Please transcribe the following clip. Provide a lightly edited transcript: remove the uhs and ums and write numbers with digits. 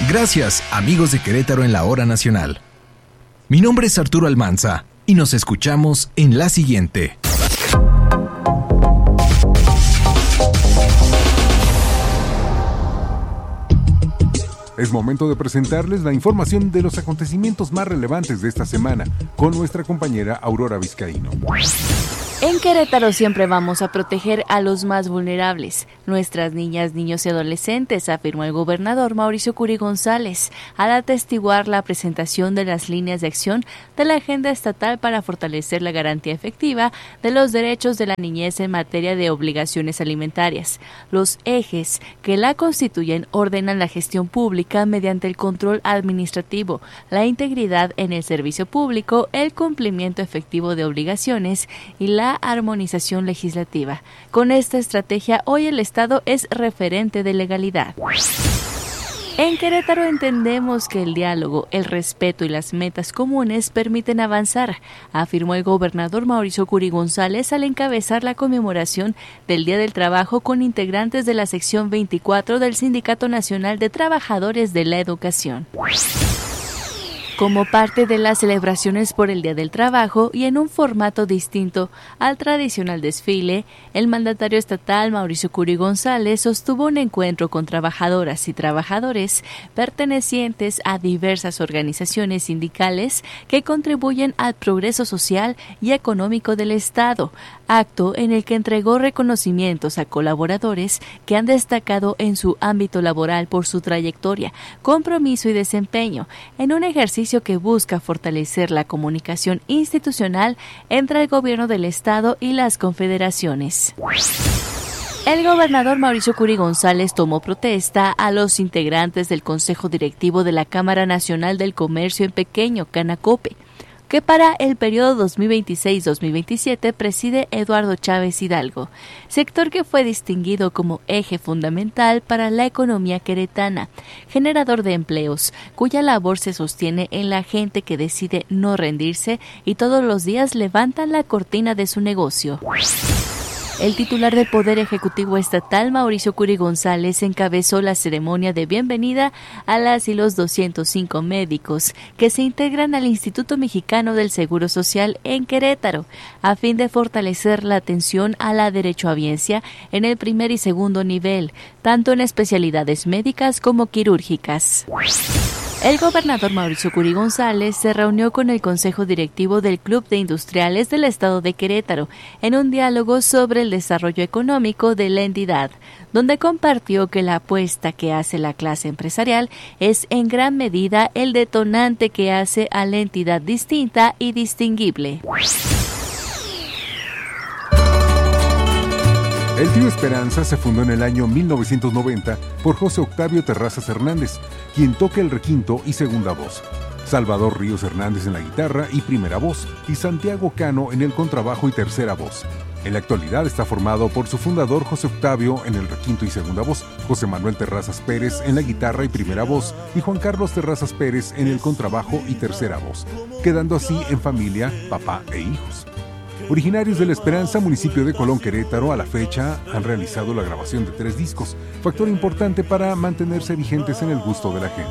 Gracias, amigos de Querétaro en la Hora Nacional. Mi nombre es Arturo Almanza y nos escuchamos en la siguiente. Es momento de presentarles la información de los acontecimientos más relevantes de esta semana con nuestra compañera Aurora Vizcaíno. En Querétaro siempre vamos a proteger a los más vulnerables, nuestras niñas, niños y adolescentes, afirmó el gobernador Mauricio Curi González, al atestiguar la presentación de las líneas de acción de la Agenda Estatal para fortalecer la garantía efectiva de los derechos de la niñez en materia de obligaciones alimentarias. Los ejes que la constituyen ordenan la gestión pública mediante el control administrativo, la integridad en el servicio público, el cumplimiento efectivo de obligaciones y la armonización legislativa. Con esta estrategia, hoy el Estado es referente de legalidad. En Querétaro entendemos que el diálogo, el respeto y las metas comunes permiten avanzar, afirmó el gobernador Mauricio Curi González al encabezar la conmemoración del Día del Trabajo con integrantes de la sección 24 del Sindicato Nacional de Trabajadores de la Educación. Como parte de las celebraciones por el Día del Trabajo y en un formato distinto al tradicional desfile, el mandatario estatal Mauricio Curi González sostuvo un encuentro con trabajadoras y trabajadores pertenecientes a diversas organizaciones sindicales que contribuyen al progreso social y económico del Estado, acto en el que entregó reconocimientos a colaboradores que han destacado en su ámbito laboral por su trayectoria, compromiso y desempeño, en un ejercicio que busca fortalecer la comunicación institucional entre el gobierno del Estado y las confederaciones. El gobernador Mauricio Curi González tomó protesta a los integrantes del Consejo Directivo de la Cámara Nacional del Comercio en Pequeño, Canacope, que para el periodo 2026-2027 preside Eduardo Chávez Hidalgo, sector que fue distinguido como eje fundamental para la economía queretana, generador de empleos, cuya labor se sostiene en la gente que decide no rendirse y todos los días levantan la cortina de su negocio. El titular del Poder Ejecutivo Estatal, Mauricio Curi González, encabezó la ceremonia de bienvenida a las y los 205 médicos que se integran al Instituto Mexicano del Seguro Social en Querétaro, a fin de fortalecer la atención a la derechohabiencia en el primer y segundo nivel, tanto en especialidades médicas como quirúrgicas. El gobernador Mauricio Curi González se reunió con el Consejo Directivo del Club de Industriales del Estado de Querétaro en un diálogo sobre el desarrollo económico de la entidad, donde compartió que la apuesta que hace la clase empresarial es en gran medida el detonante que hace a la entidad distinta y distinguible. El Trío Esperanza se fundó en el año 1990 por José Octavio Terrazas Hernández, quien toca el requinto y segunda voz, Salvador Ríos Hernández en la guitarra y primera voz, y Santiago Cano en el contrabajo y tercera voz. En la actualidad está formado por su fundador José Octavio en el requinto y segunda voz, José Manuel Terrazas Pérez en la guitarra y primera voz, y Juan Carlos Terrazas Pérez en el contrabajo y tercera voz, quedando así en familia, papá e hijos. Originarios de La Esperanza, municipio de Colón, Querétaro, a la fecha han realizado la grabación de 3 discos, factor importante para mantenerse vigentes en el gusto de la gente.